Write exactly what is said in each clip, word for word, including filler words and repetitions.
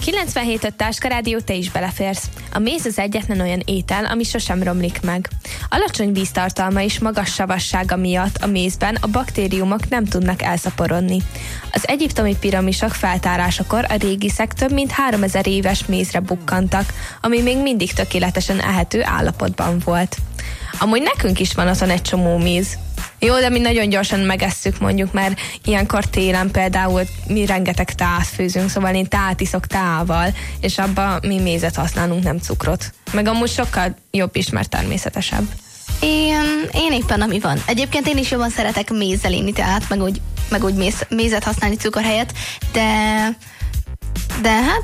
kilencvenhét öt Táska Rádió, te is beleférsz. A méz az egyetlen olyan étel, ami sosem romlik meg. Alacsony víztartalma és magas savassága miatt a mézben a baktériumok nem tudnak elszaporodni. Az egyiptomi piramisok feltárásakor a régiszek több mint háromezer éves mézre bukkantak, ami még mindig tökéletesen ehető állapotban volt. Amúgy nekünk is van otthon egy csomó méz. Jó, de mi nagyon gyorsan megesszük mondjuk, mert ilyenkor télen például mi rengeteg teát főzünk, szóval én teát iszok teával, és abban mi mézet használunk, nem cukrot. Meg amúgy sokkal jobb is, mert természetesebb. Én, én éppen ami van. Egyébként én is jobban szeretek mézzel inni teát, meg úgy, meg úgy méz, mézet használni cukor helyett, de de hát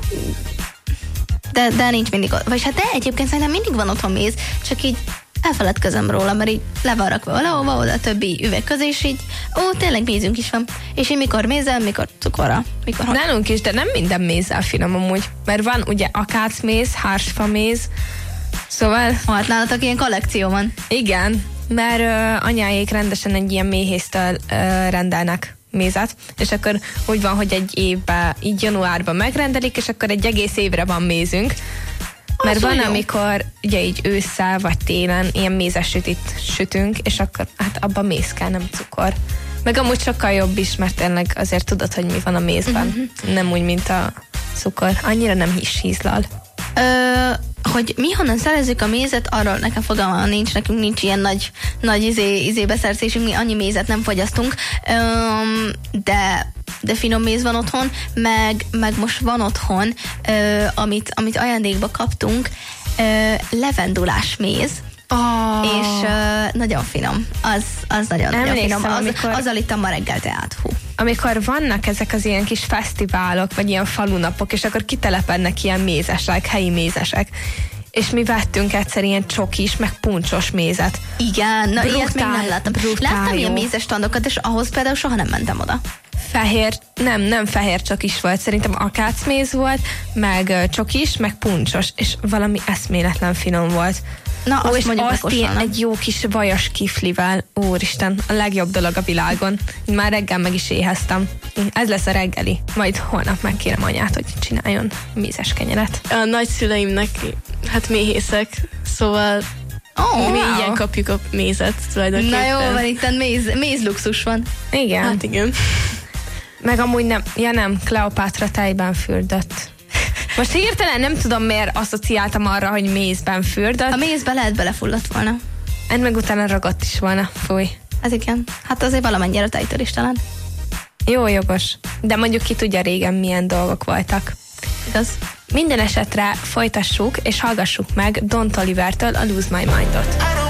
de, de nincs mindig, vagy hát de egyébként szerintem mindig van otthon méz, csak így elfeledkezem róla, mert így le van rakva valahova, oda a többi üveg közé, és így, ó, tényleg mézünk is van. És így mikor mézzel, mikor cukorra, mikor hat. Nálunk is, de nem minden mézzel finom amúgy, mert van ugye akácméz, hársfaméz, szóval... Hát nálatok ilyen kollekció van. Igen, mert uh, anyáék rendesen egy ilyen méhésztől uh, rendelnek mézet, és akkor úgy van, hogy egy évben, így januárban megrendelik, és akkor egy egész évre van mézünk. Mert van, jó. Amikor ugye így ősszel vagy télen ilyen mézes sütit sütünk, és akkor hát abban méz kell, nem cukor. Meg amúgy sokkal jobb is, mert tényleg azért tudod, hogy mi van a mézben. Uh-huh. Nem úgy, mint a cukor. Annyira nem is hízlal. Ö, hogy mi honnan szerezzük a mézet, arról nekem fogalmam nincs, nekünk nincs ilyen nagy, nagy izé, izé beszerzésünk, mi annyi mézet nem fogyasztunk, Ö, de de finom méz van otthon, meg, meg most van otthon, ö, amit, amit ajándékba kaptunk, ö, levendulás méz, oh. és ö, nagyon finom. Az, az nagyon, nagyon finom. Az, amikor, azzal ittam ma reggel teát. Hú. Amikor vannak ezek az ilyen kis fesztiválok, vagy ilyen falunapok, és akkor kitelepednek ilyen mézesek, helyi mézesek, és mi vettünk egyszer ilyen csokis, meg puncsos mézet. Igen, na brutál, ilyet még nem láttam. Láttam ilyen mézes standokat, és ahhoz például soha nem mentem oda. Fehér, nem, nem fehér csokis volt, szerintem akácméz volt, meg csokis, meg puncsos, és valami eszméletlen finom volt. Na, Ó, azt és mondjuk azt ilyen egy jó kis vajas kiflivel, úristen, a legjobb dolog a világon. Már reggel meg is éheztem. Ez lesz a reggeli. Majd holnap megkérem anyát, hogy csináljon mézes kenyeret. A nagyszüleimnek, hát méhészek, szóval oh, mi wow. ilyen kapjuk a mézet tulajdonképpen. Na jó, van itt méz, mézluxus van. Igen. Hát igen. Meg amúgy nem, ja nem, Kleopátra tejben fürdött. Most hirtelen nem tudom, miért asszociáltam arra, hogy mézben fürdött. A mézbe lehet belefulladt volna. En meg utána ragadt is volna. Fúj. Ez igen. Hát azért valamennyire tejtől is talán. Jó, jogos. De mondjuk ki tudja régen milyen dolgok voltak. Igaz? Minden esetre folytassuk és hallgassuk meg Don Tolivertől a Lose My Mindot.